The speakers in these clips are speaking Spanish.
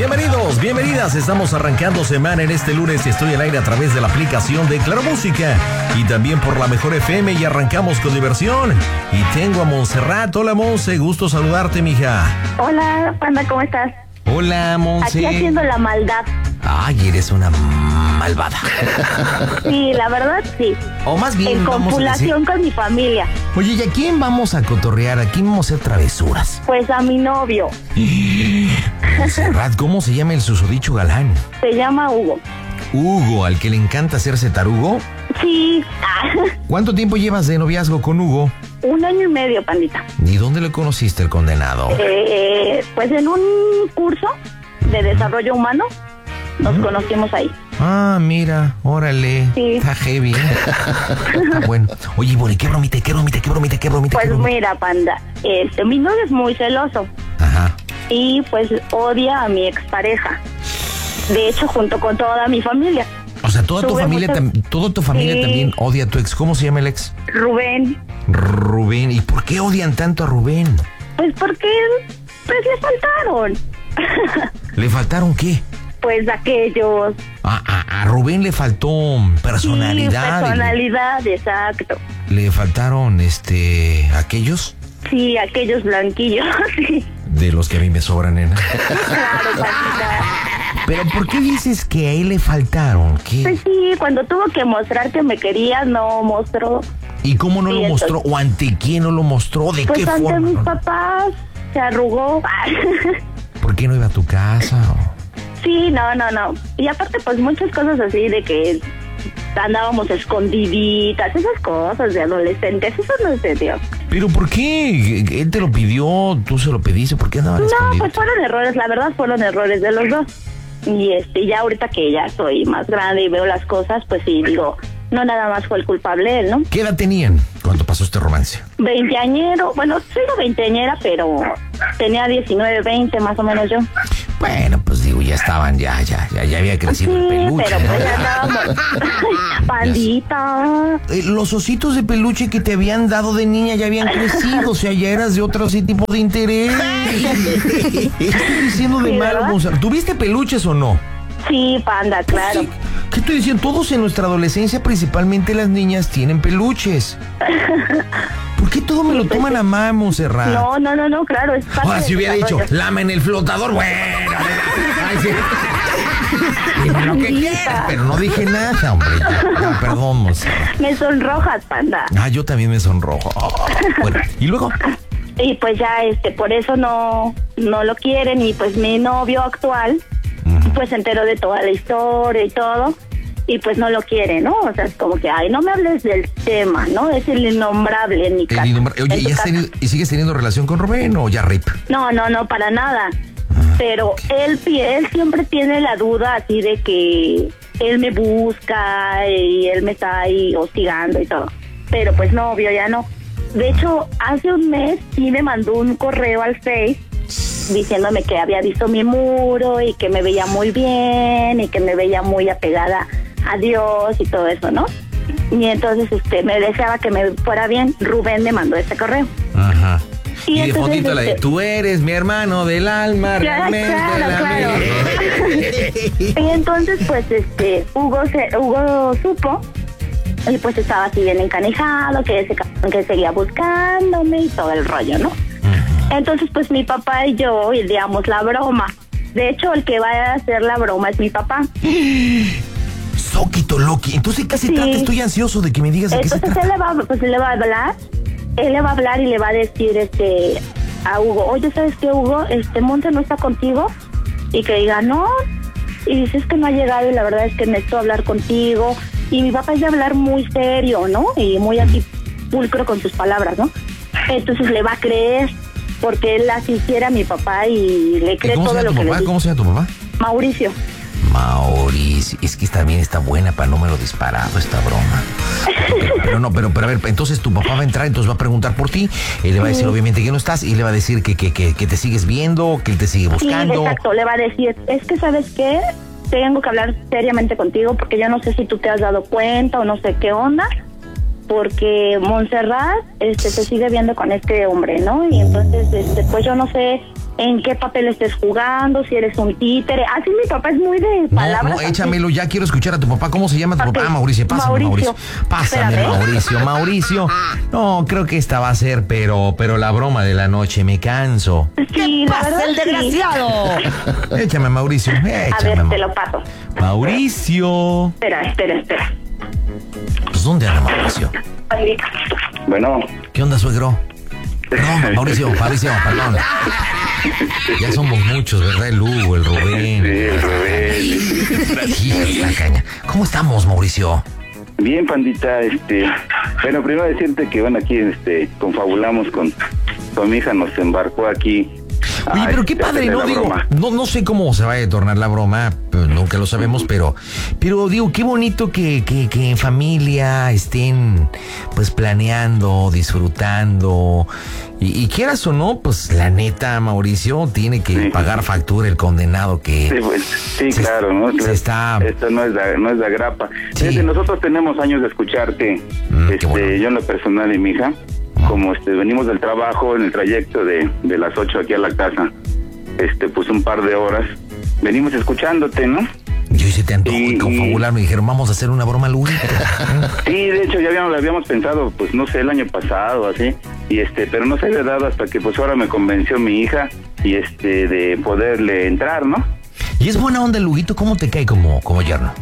Bienvenidos, bienvenidas. Estamos arrancando semana en este lunes y estoy al aire a través de la aplicación de Claro Música y también por la Mejor FM y arrancamos con diversión. Y tengo a Montserrat. Hola, Monse, gusto saludarte, mija. Hola, Panda, ¿cómo estás? Hola, Monse. Aquí haciendo la maldad. Ay, eres una malvada. Sí, la verdad, sí. O más bien, en copulación con mi familia. Oye, ¿y a quién vamos a cotorrear? ¿A quién vamos a hacer travesuras? Pues a mi novio. Montserrat, ¿cómo se llama el susodicho galán? Se llama Hugo. Hugo, al que le encanta hacerse tarugo. Sí. ¿Cuánto tiempo llevas de noviazgo con Hugo? 1 año y medio, Pandita. ¿Y dónde le conociste el condenado? Pues en un curso de desarrollo humano nos conocimos ahí. Ah, mira, órale. Sí. Está heavy. Bueno. Oye, Bonnie, ¿qué bromita? Pues mira, Panda, mi novio es muy celoso. Ajá. Y pues odia a mi expareja. De hecho, junto con toda mi familia. O sea, toda tu familia Sí. también odia a tu ex. ¿Cómo se llama el ex? Rubén. Rubén. ¿Y por qué odian tanto a Rubén? Pues porque pues le faltaron. ¿Le faltaron qué? Pues aquellos. A Rubén le faltó personalidad. Sí, personalidad, exacto. ¿Le faltaron aquellos? Sí, aquellos blanquillos, sí. De los que a mí me sobran, nena. Claro, Pandita. Pero ¿por qué dices que a él le faltaron? ¿Qué? Pues sí, cuando tuvo que mostrar que me quería, no mostró. ¿Y cómo no Sí, lo mostró? entonces, ¿O ante quién no lo mostró? ¿De pues qué ante forma? mis papás se arrugó. ¿Por qué no iba a tu casa? Sí, no. Y aparte, pues muchas cosas así de que andábamos escondiditas, esas cosas de adolescentes, eso no se dio. ¿Pero por qué? ¿Él te lo pidió? ¿Tú se lo pediste? ¿Por qué andaban No, escondidos? pues fueron errores, la verdad fueron errores de los dos. Y ya ahorita que ya soy más grande y veo las cosas, pues sí, digo, no nada más fue el culpable él, ¿no? ¿Qué edad tenían cuando pasó este romance? Veinteañero, bueno, sigo veinteañera, pero tenía 19, 20 más o menos yo. Bueno, pues digo, ya estaban, ya había crecido el Sí, peluche. pero pues ¿no? ya andábamos. Pandita. Los ositos de peluche que te habían dado de niña ya habían crecido, o sea, ya eras de otro tipo de interés. ¿Qué estoy diciendo de Sí, malo, ¿verdad? Monserrat? ¿Tuviste peluches o no? Sí, Panda, claro. Sí. ¿Qué estoy diciendo? Todos en nuestra adolescencia, principalmente las niñas, tienen peluches. ¿Por qué todo me lo toman a mal, Montserrat? No, claro, es parte Ahora, si del hubiera dicho, desarrollo. lama en el flotador, bueno. Ay, sí. Dime lo que quieras, pero no dije nada, hombre. Ya, perdón, Montserrat. Me sonrojas, Panda. Yo también me sonrojo. Bueno, ¿y luego? Y pues ya, por eso no lo quieren. Y pues mi novio actual, pues se enteró de toda la historia y todo. Y pues no lo quiere, ¿no? O sea, es como que, no me hables del tema, ¿no? Es el innombrable en mi casa. Oye, ¿y sigues teniendo relación con Rubén o ya rip? No, para nada. Pero él siempre tiene la duda así de que él me busca y él me está ahí hostigando y todo. Pero pues no, obvio, ya no. De hecho, hace un mes sí me mandó un correo al Face diciéndome que había visto mi muro y que me veía muy bien y que me veía muy apegada a Dios y todo eso, ¿no? Y entonces me deseaba que me fuera bien. Rubén me mandó ese correo. Ajá. Y de entonces, fotito la de, tú eres mi hermano del alma, realmente claro. Y entonces, pues, Hugo supo y pues estaba así bien encanijado, que seguía buscándome y todo el rollo, ¿no? Entonces, pues mi papá y yo ideamos la broma. De hecho, el que va a hacer la broma es mi papá. Soquito Loki. Entonces, ¿qué se Sí. trata? Estoy ansioso de que me digas de qué se Entonces trata. él le va a hablar. Él le va a hablar y le va a decir a Hugo, oye, ¿sabes qué, Hugo? Monte no está contigo. Y que diga, no. Y dices que no ha llegado y la verdad es que necesito hablar contigo. Y mi papá es de hablar muy serio, ¿no? Y muy así pulcro con sus palabras, ¿no? Entonces le va a creer, porque él así quiere a mi papá y le cree ¿Cómo se todo llama lo tu que le papá? dice. ¿Cómo se llama tu papá? Mauricio. Mauricio, es que también está buena para no me lo disparado esta broma. Pero a ver, entonces tu papá va a entrar, entonces va a preguntar por ti, él le va a decir obviamente que no estás y le va a decir que te sigues viendo, que él te sigue buscando. Sí, exacto, le va a decir, es que ¿sabes qué? Tengo que hablar seriamente contigo porque yo no sé si tú te has dado cuenta o no sé qué onda, porque Montserrat se sigue viendo con este hombre, ¿no? Y entonces, pues yo no sé en qué papel estés jugando, si eres un títere. Así mi papá es muy de palabras. No, échamelo, ya quiero escuchar a tu papá. ¿Cómo se llama tu papá? Mauricio, pásame, Mauricio. Pásame, espérame. Mauricio. No, creo que esta va a ser, pero la broma de la noche, me canso. Sí, la verdad, el desgraciado! Échame, Mauricio, A ver, te lo paso. Mauricio. Espera. Pues, ¿dónde anda Mauricio? Bueno. ¿Qué onda, suegro? Perdón, Mauricio, perdón. Ya somos muchos, ¿verdad? El Hugo, el Rubén. Sí, el Rubén. Sí, la caña. ¿Cómo estamos, Mauricio? Bien, pandita, bueno, primero decirte que, bueno, aquí, confabulamos con mi hija, nos embarcó aquí. Oye, pero qué padre, ¿no? Digo, no sé cómo se va a tornar la broma, nunca lo sabemos, pero digo, qué bonito que en familia estén, pues, planeando, disfrutando, y quieras o no, pues, la neta, Mauricio, tiene que pagar factura el condenado que... Sí, pues, sí, claro, ¿no? Esto no es la grapa. Sí. Fíjate, nosotros tenemos años de escucharte, bueno. Yo en lo personal y mi hija, como venimos del trabajo en el trayecto de las 8 aquí a la casa, pues un par de horas, venimos escuchándote, ¿no? Yo hice tanto confabular, me dijeron, vamos a hacer una broma lúdica. Sí, de hecho ya lo habíamos pensado, pues no sé, el año pasado, así, pero no se había dado hasta que pues ahora me convenció mi hija y de poderle entrar, ¿no? Y es buena onda el Luguito, ¿cómo te cae como yerno?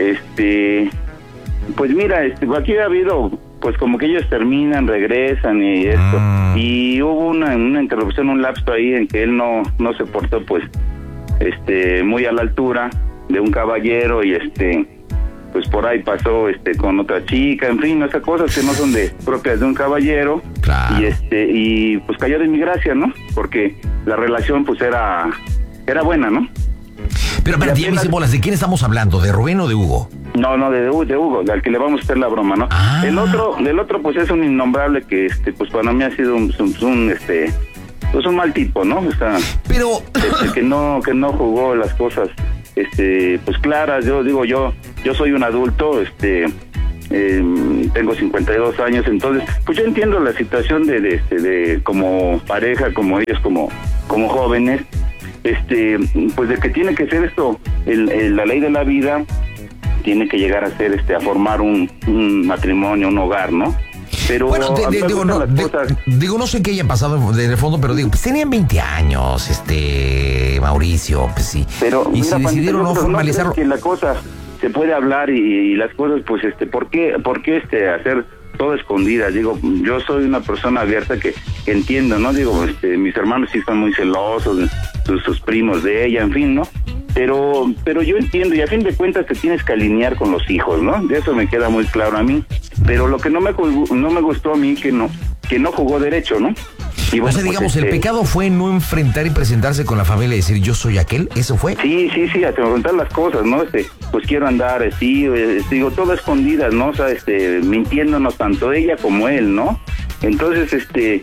Pues mira, aquí ha habido, pues como que ellos terminan, regresan y esto, y hubo una interrupción, un lapso ahí en que él no se portó, pues, muy a la altura de un caballero y pues por ahí pasó con otra chica, en fin, esas cosas que no son propias de un caballero. Claro. Y pues cayó de mi gracia, ¿no? Porque la relación pues era buena, ¿no? Pero espérate, ya me hice bolas, ¿de quién estamos hablando? ¿De Rubén o de Hugo? No, de Hugo, al que le vamos a hacer la broma, ¿no? Ah. El otro pues es un innombrable que pues para mí ha sido pues un mal tipo, ¿no? O sea, pero que no jugó las cosas pues claras. Yo digo, yo soy un adulto, tengo 52 años, entonces pues yo entiendo la situación de como pareja, como ellos como jóvenes, pues de que tiene que ser esto la ley de la vida, tiene que llegar a ser a formar un matrimonio, un hogar, ¿no? Pero bueno, digo, no sé qué haya pasado en el fondo, pero digo, pues tenían 20 años, Mauricio, pues sí. Pero y si decidieron no formalizarlo. No que la cosa se puede hablar y las cosas, pues, ¿por qué hacer todo escondidas? Digo, yo soy una persona abierta que entiendo, ¿no? Digo, mis hermanos sí están muy celosos, sus primos de ella, en fin, ¿no? Pero yo entiendo, y a fin de cuentas te tienes que alinear con los hijos, ¿no? De eso me queda muy claro a mí. Pero lo que no me gustó a mí que no jugó derecho, ¿no? Y bueno, o sea, digamos, el pecado fue no enfrentar y presentarse con la familia y decir, yo soy aquel, ¿eso fue? Sí, a enfrentar las cosas, ¿no? Pues quiero andar, digo, todo escondidas, ¿no? O sea, mintiéndonos tanto ella como él, ¿no? Entonces,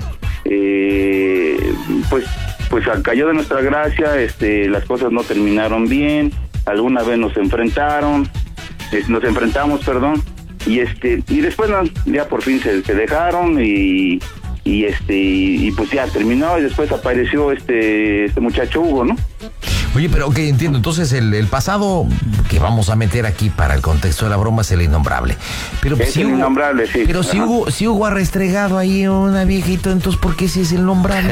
pues cayó de nuestra gracia, las cosas no terminaron bien, alguna vez nos enfrentamos, y después ya por fin se dejaron y pues ya terminó, y después apareció este muchacho Hugo, ¿no? Oye, pero ok, entiendo, entonces el pasado que vamos a meter aquí para el contexto de la broma es el innombrable. Pero es el innombrable, sí. Pero si Hugo ha restregado ahí una viejita, entonces ¿por qué si es el nombrable?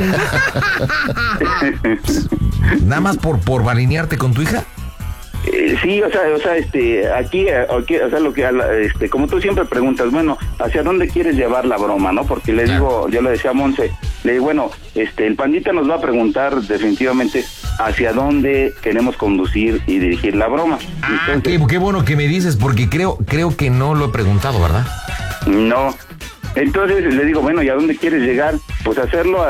¿Nada más por alinearte con tu hija? Sí, o sea, aquí, o sea, lo que, como tú siempre preguntas, bueno, ¿hacia dónde quieres llevar la broma, no? Porque le digo, yo le decía a Monse, le digo, bueno, el pandita nos va a preguntar definitivamente hacia dónde queremos conducir y dirigir la broma. Entonces, qué bueno que me dices, porque creo que no lo he preguntado, ¿verdad? No. Entonces le digo, bueno, ¿y a dónde quieres llegar? Pues hacerlo,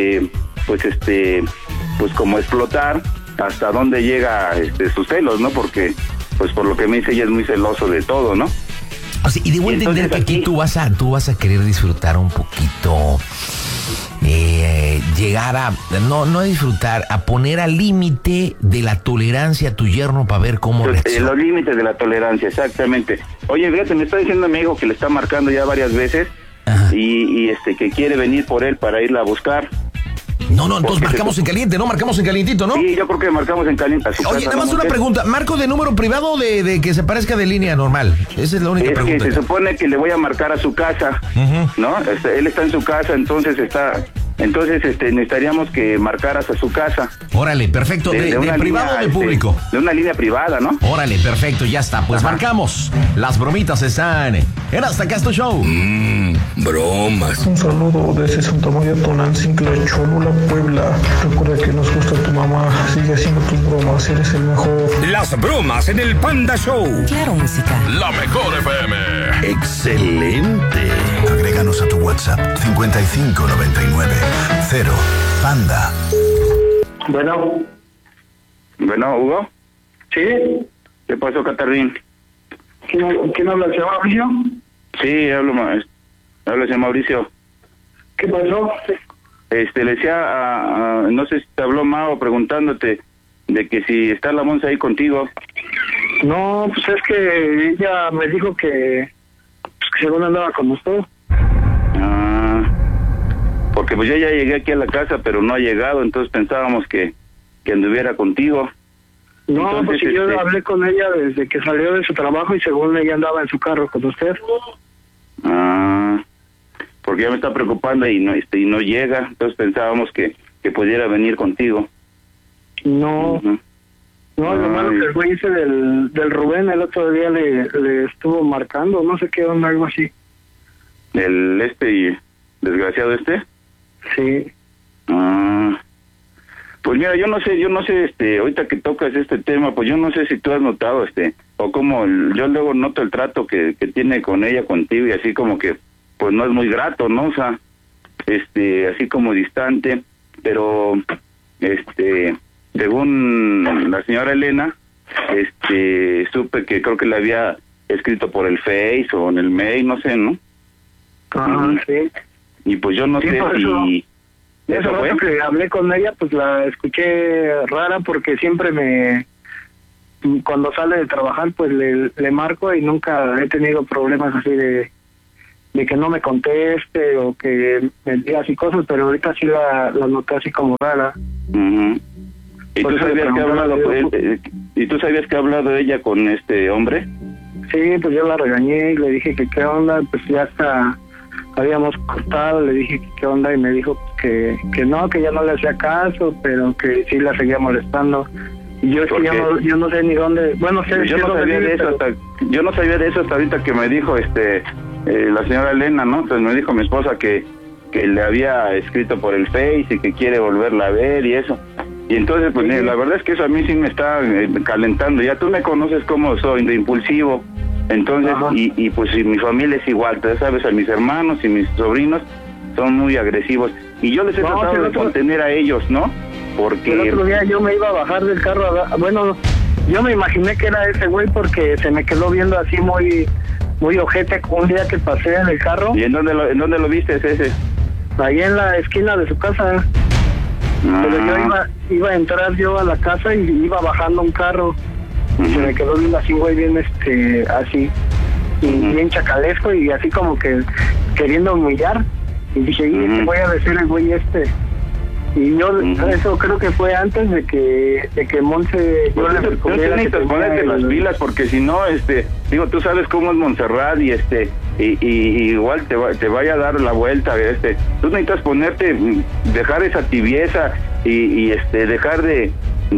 pues como explotar hasta dónde llega sus celos, ¿no? Porque, pues por lo que me dice, ella es muy celoso de todo, ¿no? O sea, y debo entender que aquí tú vas a querer disfrutar un poquito, llegar a, no disfrutar, a poner al límite de la tolerancia a tu yerno para ver cómo reacciona. Los límites de la tolerancia, exactamente. Oye, fíjate, me está diciendo mi hijo que le está marcando ya varias veces y que quiere venir por él para irla a buscar. No, entonces marcamos en caliente, ¿no? Marcamos en calientito, ¿no? Sí, yo creo que marcamos en caliente. Oye, nada más una pregunta. ¿Marco de número privado o de que se parezca de línea normal? Esa es la única pregunta. Es que se supone que le voy a marcar a su casa, ¿no? Él está en su casa, entonces necesitaríamos que marcaras a su casa. Órale, perfecto. ¿De privado o de público? De una línea privada, ¿no? Órale, perfecto, ya está. Pues marcamos. Las bromitas están en Hasta Acá es tu Show. Bromas. Un saludo desde Santa María Tonantzintla, Cholula, Puebla. Recuerda que nos gusta tu mamá. Sigue haciendo tus bromas, eres el mejor. Las bromas en el Panda Show. Claro, música. La mejor FM. Excelente. Agréganos a tu WhatsApp 5599 0 Panda. Bueno, Hugo. ¿Sí? ¿Qué pasó, Catarín? ¿Quién habla, señor Mauricio? Sí, hablo señor Mauricio. ¿Qué pasó? Le decía, no sé si te habló Mao preguntándote de que si está la Monza ahí contigo. No, pues es que ella me dijo que según andaba con usted. Porque pues yo ya llegué aquí a la casa, pero no ha llegado, entonces pensábamos que anduviera contigo. No, entonces, pues si yo hablé con ella desde que salió de su trabajo y según ella andaba en su carro con usted. Porque ya me está preocupando y no llega, entonces pensábamos que pudiera venir contigo. No, no, lo malo que el güey ese del Rubén el otro día le estuvo marcando, no sé qué onda, algo así. ¿El desgraciado este? Sí. Pues mira, yo no sé, ahorita que tocas este tema, pues yo no sé si tú has notado, o como yo luego noto el trato que tiene con ella, contigo, y así como que, pues no es muy grato, ¿no? O sea, así como distante, pero, según la señora Elena, supe que creo que le había escrito por el Face o en el mail, no sé, ¿no? Sí. Y pues yo no sé si... Ese rato que hablé con ella, pues la escuché rara porque siempre cuando sale de trabajar, pues le marco y nunca he tenido problemas así de que no me conteste o que me diga así cosas, pero ahorita sí la noté así como rara. ¿Y tú sabías que ha hablado ella con este hombre? Sí, pues yo la regañé y le dije que qué onda, pues ya hasta habíamos cortado, le dije que qué onda y me dijo que no, que ya no le hacía caso, pero que sí la seguía molestando. Y yo es que yo no sé ni dónde, bueno, sé yo no sabía de eso yo no sabía de eso hasta ahorita que me dijo la señora Elena, ¿no? Entonces me dijo mi esposa que le había escrito por el Face y que quiere volverla a ver y eso. Y entonces, pues la verdad es que eso a mí sí me está calentando. Ya tú me conoces cómo soy, de impulsivo. Entonces, y pues mi familia es igual, tú sabes, a mis hermanos y mis sobrinos son muy agresivos. Y yo les he tratado de contener a ellos, ¿no? Porque... El otro día yo me iba a bajar del carro, bueno, yo me imaginé que era ese güey porque se me quedó viendo así muy ojete un día que pasé en el carro. ¿Y en dónde lo viste ese? Ahí en la esquina de su casa. Pero yo iba a entrar yo a la casa y iba bajando un carro. Y se me quedó viendo así, güey, bien así, y bien chacalesco y así como que queriendo humillar. Y dije, voy a decir el güey Y yo, eso creo que fue antes de que Monse... Yo necesitas ponerte las pilas porque si no, tú sabes cómo es Montserrat y igual te vaya a dar la vuelta, tú necesitas dejar esa tibieza y dejar de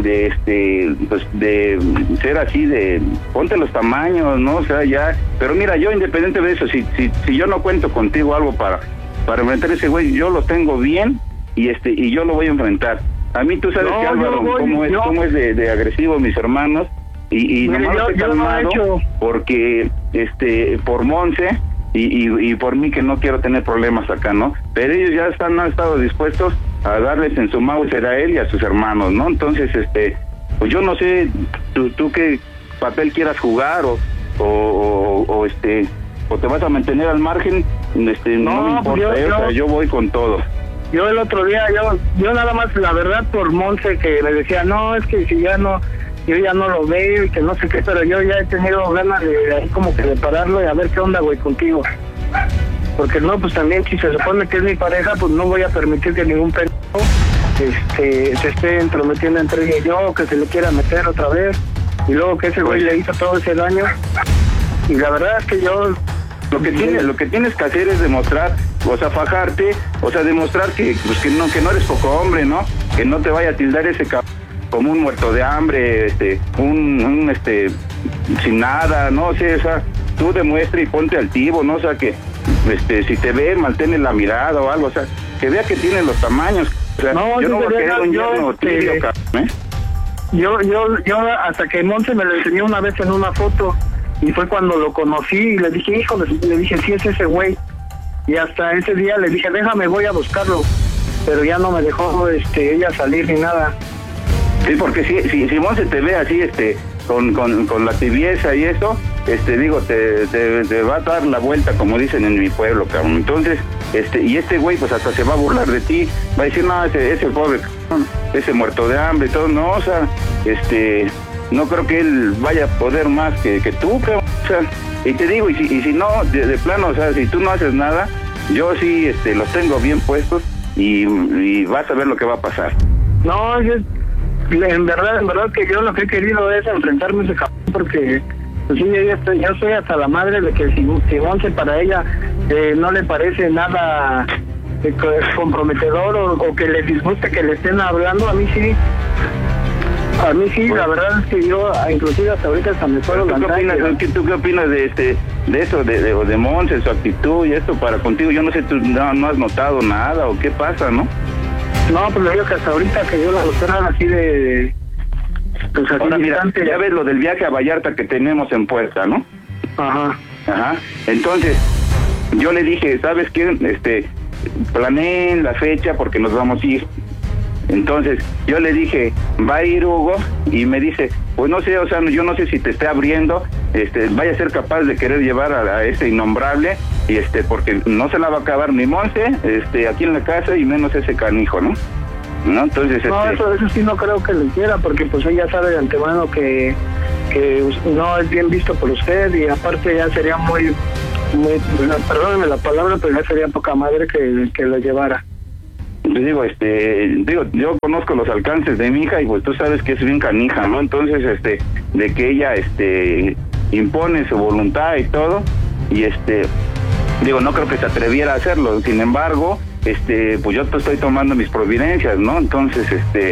ser así ponte los tamaños, ¿no? O sea, ya, pero mira, yo independiente de eso, si yo no cuento contigo algo para enfrentar a ese güey, yo lo tengo bien y yo lo voy a enfrentar. A mí tú sabes que Álvaro, cómo es de agresivo mis hermanos y nomás lo he calmado porque por Monse y por mí que no quiero tener problemas acá, ¿no? Pero ellos ya han estado dispuestos a darles en su Mauser a él y a sus hermanos, ¿no? Entonces, pues yo no sé tú qué papel quieras jugar o te vas a mantener al margen, no me importa, yo voy con todo. Yo el otro día, yo nada más, la verdad, por Monse que le decía, no, es que si yo ya no lo veo y que no sé qué, pero yo ya he tenido ganas de ahí como que de pararlo y a ver qué onda, güey, contigo. Porque no, pues también si se supone que es mi pareja, pues no voy a permitir que ningún pendejo se esté entrometiendo entre ella y yo, que se le quiera meter otra vez, y luego que ese güey le hizo todo ese daño. Y la verdad es que yo... Lo que tienes que hacer es demostrar, o sea, fajarte, o sea, demostrar que no eres poco hombre, ¿no? Que no te vaya a tildar ese como un muerto de hambre, sin nada, ¿no? O sea, tú demuestra y ponte altivo, ¿no? O sea, que si te ve, mantén la mirada o algo, o sea, que vea que tiene los tamaños. O sea, no, yo no voy a querer un yerno tibio, ¿eh? Yo hasta que Monse me lo enseñó una vez en una foto, y fue cuando lo conocí y le dije, híjole, le dije, sí es ese güey. Y hasta ese día le dije, déjame, voy a buscarlo. Pero ya no me dejó ella salir ni nada. Sí, porque si Monse te ve así, con la tibieza y eso, digo, te va a dar la vuelta, como dicen en mi pueblo, cabrón. Entonces, y este güey, pues hasta se va a burlar de ti, va a decir, no, ese pobre, ese muerto de hambre y todo, no, o sea, no creo que él vaya a poder más que tú, cabrón. O sea, y te digo, y si no, de plano, o sea, si tú no haces nada, yo sí, los tengo bien puestos y vas a ver lo que va a pasar. No, en verdad que yo lo que he querido es enfrentarme a ese cabrón, porque pues sí, yo soy hasta la madre de que si Monse para ella no le parece nada comprometedor o que le disguste que le estén hablando, a mí sí, la verdad es que yo inclusive hasta ahorita hasta me puedo lanzar. ¿Tú qué opinas de eso, de Monse, su actitud y esto para contigo? Yo no sé, tú no has notado nada o qué pasa, ¿no? No, pues le digo que hasta ahorita que yo la doctora así de... Pues así ahora mira, ya ves lo del viaje a Vallarta que tenemos en puerta, ¿no? Ajá. Entonces, yo le dije, ¿sabes qué? Planeen la fecha porque nos vamos a ir. Entonces, yo le dije, va a ir Hugo, y me dice, pues no sé, o sea, yo no sé si te esté abriendo, vaya a ser capaz de querer llevar a ese innombrable, y porque no se la va a acabar ni Monse, aquí en la casa, y menos ese canijo, ¿no? Entonces, no, eso sí no creo que lo quiera, porque pues ella sabe de antemano que no es bien visto por usted, y aparte ya sería muy, perdónenme la palabra, pero ya sería poca madre que lo llevara. Digo, yo conozco los alcances de mi hija y pues tú sabes que es bien canija, ¿no? Entonces, de que ella, impone su voluntad y todo, y digo, no creo que se atreviera a hacerlo. Sin embargo, pues yo estoy tomando mis providencias, ¿no? Entonces,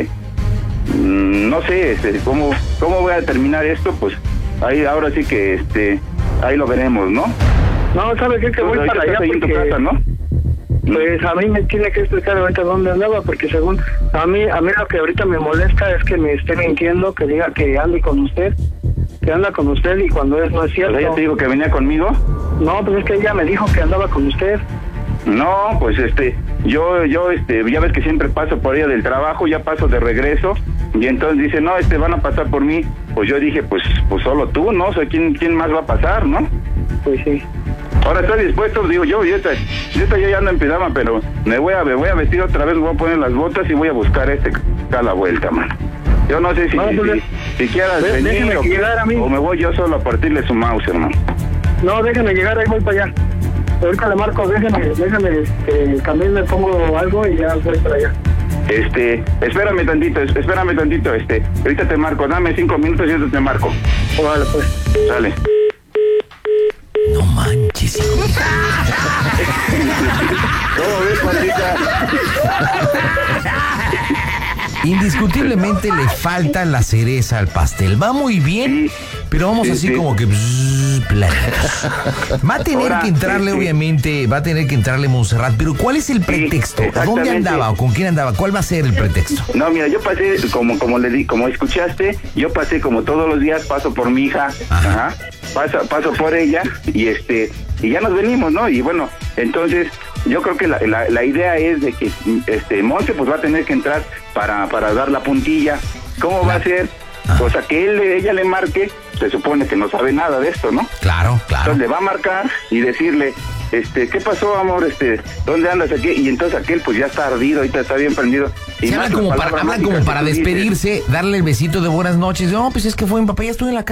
no sé, cómo voy a terminar esto, pues ahí ahora sí que, ahí lo veremos, ¿no? No, ¿sabe qué? Que voy para allá porque... en tu casa, ¿no? Pues a mí me tiene que explicar ahorita dónde andaba, porque según a mí lo que ahorita me molesta es que me esté mintiendo, que diga que ande con usted, que anda con usted, y cuando no es cierto. ¿Ella te dijo que venía conmigo? No, pues es que ella me dijo que andaba con usted. No, pues yo ya ves que siempre paso por ella del trabajo, ya paso de regreso, y entonces dice, no, van a pasar por mí. Pues yo dije, pues solo tú, ¿no? O sea, ¿quién más va a pasar, no? Pues sí. Ahora estoy dispuesto, digo, yo ya ando en pijama, pero me voy a vestir otra vez, me voy a poner las botas y voy a buscar a la vuelta, mano. Yo no sé si quieras venir o me voy yo solo a partirle su mouse, hermano. No, déjame llegar, ahí voy para allá. Ahorita le marco, déjame también me pongo algo y ya voy para allá. Espérame tantito, ahorita te marco, dame 5 minutos y yo te marco. Vale, pues. Sale. No manches. ¿Cómo ves, Patita? Indiscutiblemente le falta la cereza al pastel. Va muy bien, pero vamos así como que... Va a tener que entrarle, obviamente, va a tener que entrarle Montserrat, pero ¿cuál es el pretexto? ¿A dónde andaba o con quién andaba? ¿Cuál va a ser el pretexto? No, mira, yo pasé, como escuchaste, yo pasé como todos los días, paso por mi hija, paso por ella, y ya nos venimos, ¿no? Y bueno, entonces... Yo creo que la idea es de que Monse pues va a tener que entrar para dar la puntilla. ¿Cómo va a ser? O sea, que ella le marque, se supone que no sabe nada de esto, ¿no? Claro. Entonces le va a marcar y decirle, ¿qué pasó, amor? ¿Dónde andas aquí? Y entonces aquel pues ya está ardido, ahorita está bien prendido. Y hablan como para despedirse, darle el besito de buenas noches. No, pues es que fue mi papá, ya estuve en la casa.